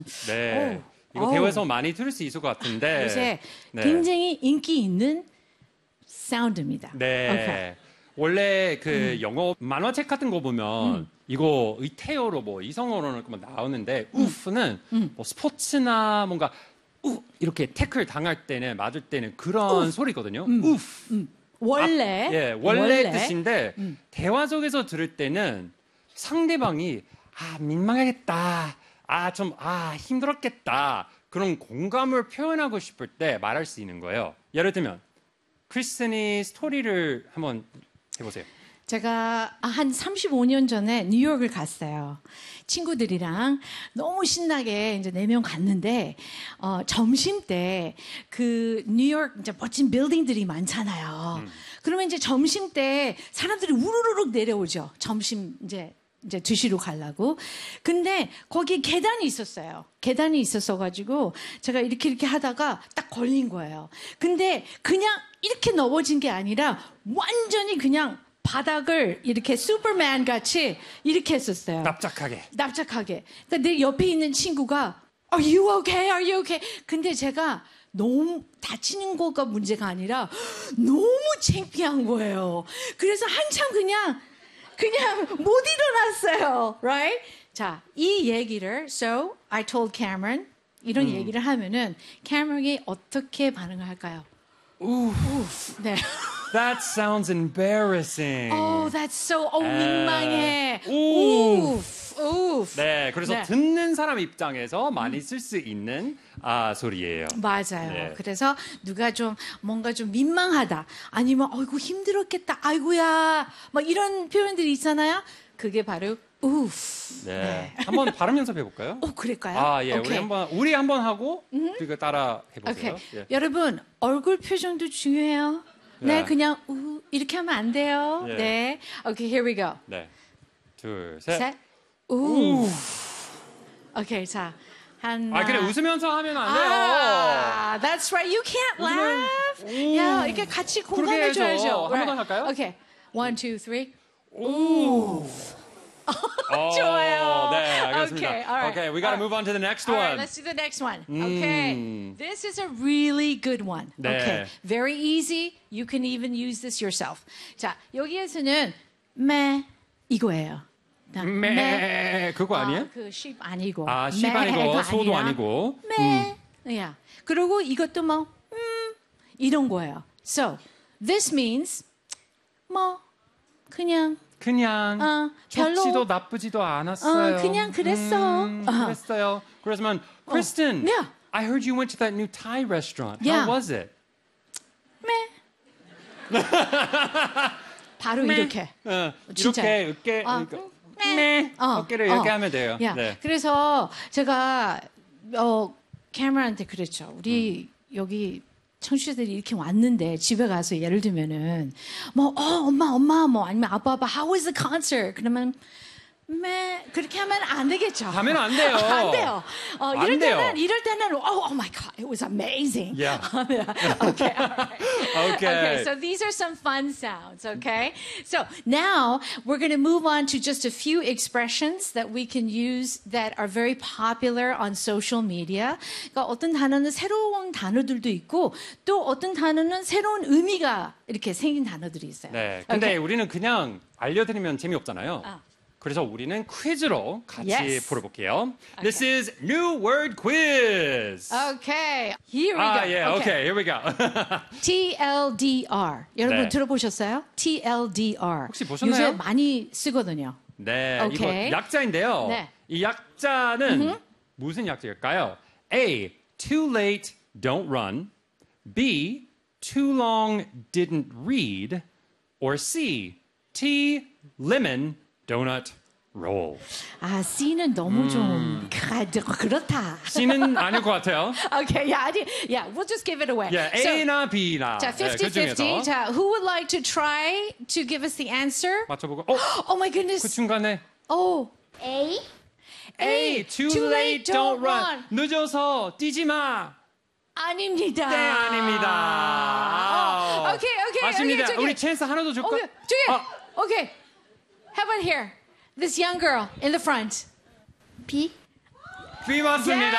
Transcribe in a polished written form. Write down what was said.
네. 이거 대화에서 많이 들을 수 있을 것 같은데. 요새 네. 굉장히 인기 있는 사운드입니다. 네. Okay. 원래 그 영어 만화책 같은 거 보면 이거 의태어로 뭐 이성어로는 나오는데 우프는 뭐 스포츠나 뭔가 이렇게 태클 당할 때는 맞을 때는 그런 소리거든요. 우프. 원래 원래 뜻인데 대화 속에서 들을 때는 상대방이 민망하겠다. 좀 힘들었겠다. 그런 공감을 표현하고 싶을 때 말할 수 있는 거예요. 예를 들면 크리스틴이 스토리를 한번 해보세요. 제가 한 35년 전에 뉴욕을 갔어요. 친구들이랑 너무 신나게 이제 4명 갔는데 점심 때 그 뉴욕 이제 멋진 빌딩들이 많잖아요. 그러면 이제 점심 때 사람들이 우르르륵 내려오죠. 점심 이제 드시러 가려고. 근데 거기 계단이 있었어요. 계단이 있었어가지고 제가 이렇게 하다가 딱 걸린 거예요. 근데 그냥 이렇게 넘어진 게 아니라 완전히 그냥 바닥을 이렇게 슈퍼맨 같이 이렇게 했었어요. 납작하게. 그러니까 내 옆에 있는 친구가 Are you okay? Are you okay? 근데 제가 너무 다치는 거가 문제가 아니라 너무 창피한 거예요. 그래서 한참 그냥 못 일어났어요. Right? 자, 이 얘기를 So I told Cameron 이런 얘기를 하면은 Cameron이 어떻게 반응을 할까요? 네. That sounds embarrassing. That's so 민망해. 네, 그래서 네. 듣는 사람 입장에서 많이 쓸 수 있는 소리예요. 맞아요. 네. 그래서 누가 좀 뭔가 좀 민망하다 아니면 아이고 힘들었겠다 아이고야 막 이런 표현들이 있잖아요. 그게 바로 네. 한번 발음 연습해 볼까요? 그럴까요? 예. 오케이. 우리 한번 하고 그거 따라 해 보세요. 오케이. 예. 여러분 얼굴 표정도 중요해요. 네, 그냥 이렇게 하면 안 돼요. 예. 네. 오케이, here we go. 네. 둘, 셋. 셋. 오케이, 자. 하나. 그래 웃으면서 하면 안 돼요. That's right. You can't laugh. 야, 이렇게 같이 공감해 줘야죠. 한번 더 할까요? 오케이. 1, 2, 3. 좋아요. 네, 알겠습니다. Okay, all right. Okay, we got to move on to the next All one. right, let's do the next one. Okay. This is a really good one. 네. Okay. Very easy. You can even use this yourself. 자, 여기에서는 매 이거예요. 그거 아니에요? 그 sheep 아니고. sheep 아니고 매가 소도 아니라 아니고. 매. 야. 그리고 이것도 뭐 이런 거예요. So, this means 그냥 별로 좋지도 나쁘지도 않았어요. 그냥 그랬어. 그랬어요. 그러면 Kristen, Yeah. I heard you went to that new Thai restaurant. Yeah. How was it? 바로 이렇게. 진짜. 이렇게 어깨를 이렇게 하면 돼요. 네. 그래서 제가 캐머런한테 그랬죠. 우리 여기 청취자들이 이렇게 왔는데 집에 가서 예를 들면은 엄마 뭐 아니면 아빠 how was the concert? 그러면 그렇게 하면 안 되겠죠. 하면 안 돼요. 안 돼요. 안 돼요. 이럴 때는 oh my god, it was amazing. Yeah. Okay. All right. Okay, so these are some fun sounds, okay? So now we're going to move on to just a few expressions that we can use that are very popular on social media. 그러니까 어떤 단어는 새로운 단어들도 있고 또 어떤 단어는 새로운 의미가 이렇게 생긴 단어들이 있어요. 네. 근데 Okay. 우리는 그냥 알려드리면 재미없잖아요. 그래서 우리는 퀴즈로 같이 Yes. 풀어볼게요. This is New Word Quiz. Okay, here we go. Yeah, okay, here we go. TLDR. 여러분 네. 들어보셨어요? TLDR. 혹시 보셨나요? 요새 많이 쓰거든요. 네, 오케이. 이거 약자인데요. 네. 이 약자는 무슨 약자일까요? A. Too late, don't run. B. Too long, didn't read. Or C. Tea, lemon, donut, roll. C는 너무 좀 그렇다. C는 아닐 것 같아요. Okay, yeah, we'll just give it away. Yeah, So, A나 B나. 자, 50-50. 중에서 자, who would like to try to give us the answer? 맞춰보고. Oh my goodness. 그 중간에 A. A. Too late, don't run. 늦어서 뛰지 마. 아닙니다. 네, 아닙니다. 오케이. 아십니다. 저기. 우리 찬스 하나 더 줄까? Okay. How about here? This young girl in the front. B. B 맞습니다.